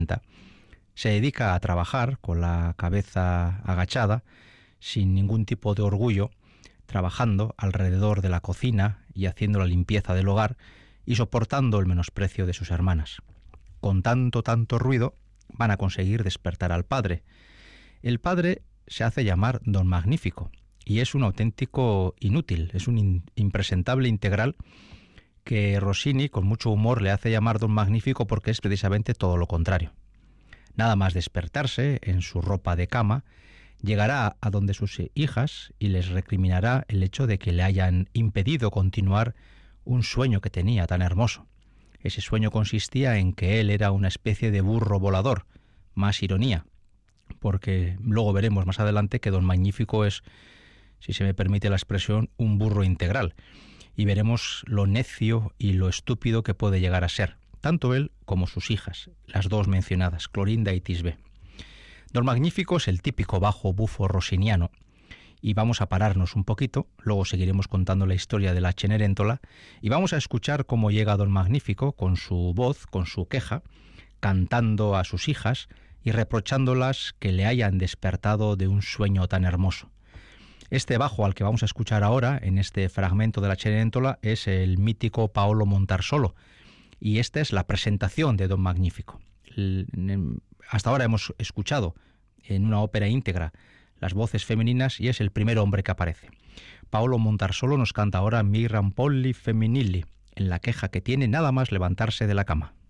se dedica a trabajar con la cabeza agachada, sin ningún tipo de orgullo, trabajando alrededor de la cocina y haciendo la limpieza del hogar y soportando el menosprecio de sus hermanas. Con tanto ruido van a conseguir despertar al padre. El padre se hace llamar Don Magnífico y es un auténtico inútil, es un impresentable integral que Rossini con mucho humor le hace llamar Don Magnífico porque es precisamente todo lo contrario. Nada más despertarse en su ropa de cama, llegará a donde sus hijas y les recriminará el hecho de que le hayan impedido continuar un sueño que tenía tan hermoso. Ese sueño consistía en que él era una especie de burro volador, más ironía, porque luego veremos más adelante que Don Magnífico es, si se me permite la expresión, un burro integral, y veremos lo necio y lo estúpido que puede llegar a ser, tanto él como sus hijas, las dos mencionadas, Clorinda y Tisbe. Don Magnífico es el típico bajo bufo rossiniano, y vamos a pararnos un poquito, luego seguiremos contando la historia de la Cenerentola, y vamos a escuchar cómo llega Don Magnífico con su voz, con su queja, cantando a sus hijas y reprochándolas que le hayan despertado de un sueño tan hermoso. Este bajo al que vamos a escuchar ahora, en este fragmento de la Cenerentola, es el mítico Paolo Montarsolo, y esta es la presentación de Don Magnífico. Hasta ahora hemos escuchado en una ópera íntegra las voces femeninas y es el primer hombre que aparece. Paolo Montarsolo nos canta ahora Mi Rampolli Femminili, en la queja que tiene nada más levantarse de la cama.